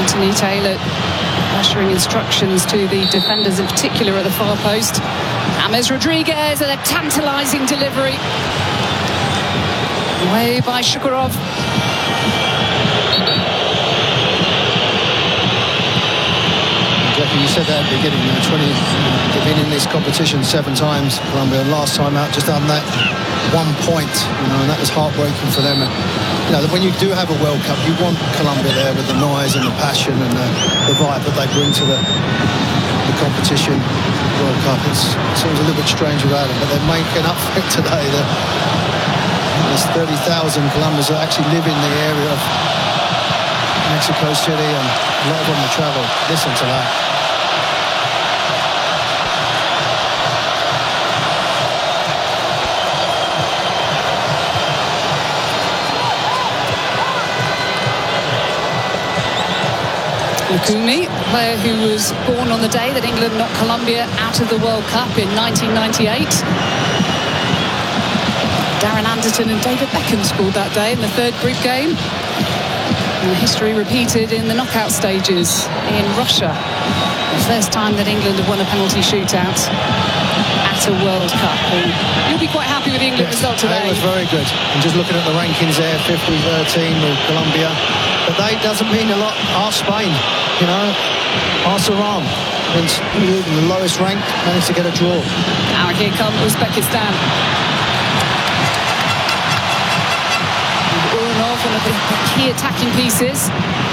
Anthony Taylor ushering instructions to the defenders, in particular at the far post. James Rodriguez, and a tantalising delivery. Away by Shukurov. Jackie, you said that at the beginning, 20, they've been in this competition 7 times, Colombia, and last time out just done that 1 point, and that was heartbreaking for them. And, when you do have a World Cup, you want Colombia there with the noise and the passion and the vibe that they bring to the competition. World Cup, it seems a little bit strange without them, but they're making up for it today. There's 30,000 Colombians that actually live in the area of Mexico City, and a lot of them will travel. Listen to that. Lukumi, a player who was born on the day that England knocked Colombia out of the World Cup in 1998. Darren Anderton and David Beckham scored that day in the 3rd group game. And history repeated in the knockout stages in Russia. The first time that England have won a penalty shootout at a World Cup. And you'll be quite happy with the England result today. It was very good. And just looking at the rankings there, 50-13 with Colombia. But that doesn't mean a lot. Ask Spain, Ask Iran. The lowest rank managed to get a draw. Now here comes Uzbekistan. Uranov, one of the key attacking pieces.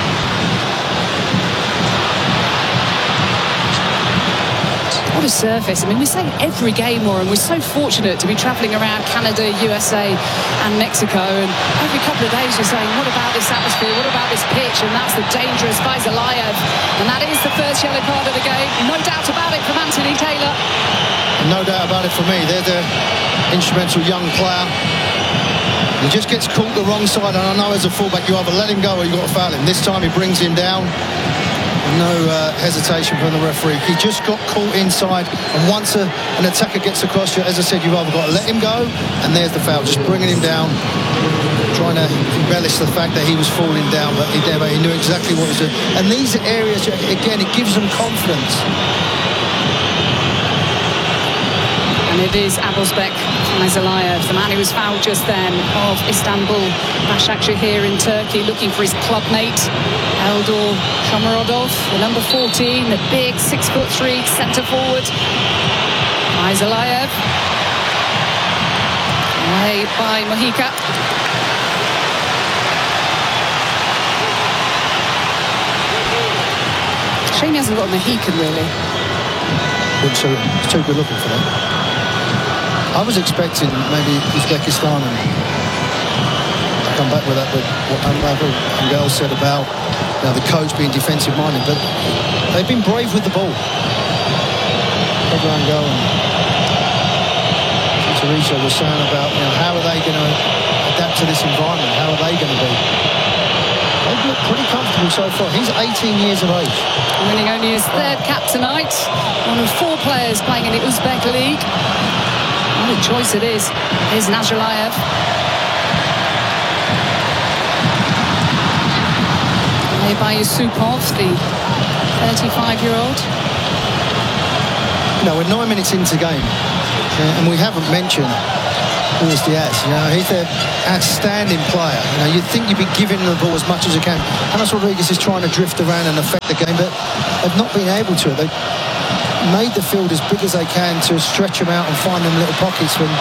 What a surface. We say every game, Warren, we're so fortunate to be travelling around Canada, USA and Mexico, and every couple of days you're saying, what about this atmosphere, what about this pitch? And that's the dangerous Vaisalayev, and that is the first yellow card of the game, no doubt about it, from Anthony Taylor. And no doubt about it for me. They're the instrumental young player. He just gets caught the wrong side, and I know as a fullback you either let him go or you've got to foul him. This time he brings him down. No hesitation from the referee. He just got caught inside, and once an attacker gets across you, as I said, you've either got to let him go, and there's the foul, just bringing him down, trying to embellish the fact that he was falling down, but he knew exactly what he was doing. And these areas, again, it gives them confidence. And it is Abuzbek Vaisalayev, the man who was fouled just then, of Istanbul Başakşehir in Turkey, looking for his club mate, Eldor Shomurodov, the number 14, the big 6'3" centre forward. Vaisalayev, away by Mojica. Shame he hasn't got a Mohican, really. It's too good looking for them. I was expecting maybe Uzbekistan to come back with that, but what Angel said about the coach being defensive minded, but they've been brave with the ball. Angel and Teresa were saying about how are they going to adapt to this environment? How are they going to be? They've looked pretty comfortable so far. He's 18 years of age. Winning only his 3rd cap tonight. One of 4 players playing in the Uzbek League. What a choice it is. Here's Nazarbayev. Played by Yusupov, the 35-year-old. We're 9 minutes into the game, and we haven't mentioned Luis Diaz. He's an outstanding player. You'd think you'd be giving him the ball as much as you can. James Rodriguez is trying to drift around and affect the game, but they've not been able to. They made the field as big as they can to stretch them out and find them little pockets. When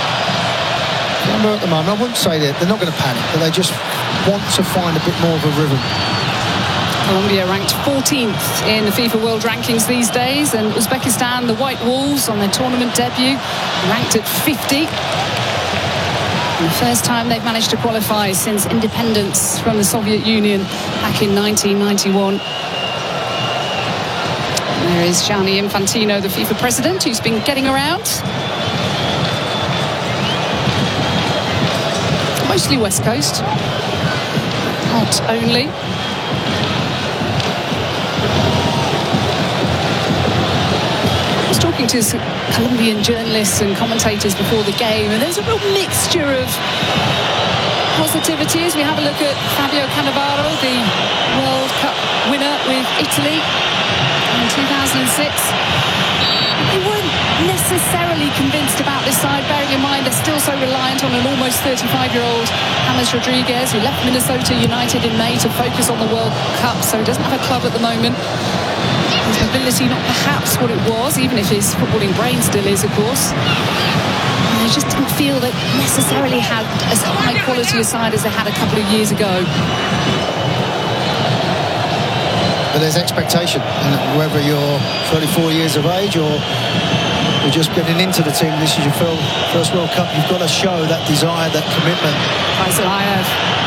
at the moment, I wouldn't say that they're not going to panic, but they just want to find a bit more of a rhythm. Colombia ranked 14th in the FIFA World Rankings these days, and Uzbekistan, the White Wolves, on their tournament debut, ranked at 50. And the first time they've managed to qualify since independence from the Soviet Union back in 1991. There is Gianni Infantino, the FIFA president, who's been getting around. Mostly West Coast. Not only. I was talking to some Colombian journalists and commentators before the game, and there's a real mixture of positivity as we have a look at Fabio Cannavaro, the World Cup winner Italy in 2006. They weren't necessarily convinced about this side, bearing in mind they're still so reliant on an almost 35-year-old James Rodriguez, who left Minnesota United in May to focus on the World Cup, so he doesn't have a club at the moment. His mobility not perhaps what it was, even if his footballing brain still is, of course. They just didn't feel that necessarily had as high quality a side as they had a couple of years ago. But there's expectation, and whether you're 34 years of age or you're just getting into the team, this is your first World Cup, you've got to show that desire, that commitment. Faisal Ayev.